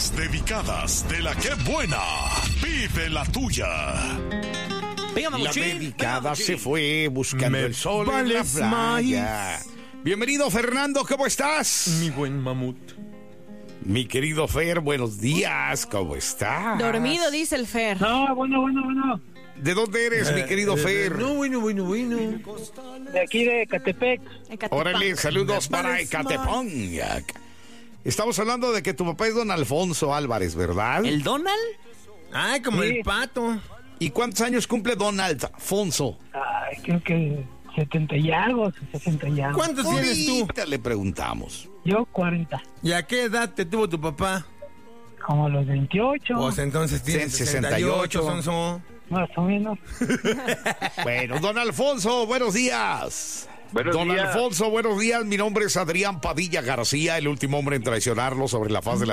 Las dedicadas de la que buena. Pide la tuya. La dedicada se fue buscando el sol en la playa. Bienvenido, Fernando, ¿cómo estás? Mi buen mamut. Mi querido Fer, buenos días, ¿cómo estás? Dormido, dice el Fer. No, bueno. ¿De dónde eres, mi querido Fer? No, bueno. De aquí de Ecatepec. Órale, saludos para Ecatepec. Estamos hablando de que tu papá es don Alfonso Álvarez, ¿verdad? ¿El Donald? Ay, como Sí. el pato. ¿Y cuántos años cumple don Alfonso? Ay, creo que 70 y algo, 60 y algo. ¿Cuántos tienes tú? Ahorita le preguntamos. Yo 40, ¿Y a qué edad te tuvo tu papá? como a los 28, Pues entonces tienes 68, Sonso. más o menos. Bueno, don Alfonso, buenos días. Buenos días. Alfonso, buenos días. Mi nombre es Adrián Padilla García, el último hombre en traicionarlo sobre la faz de la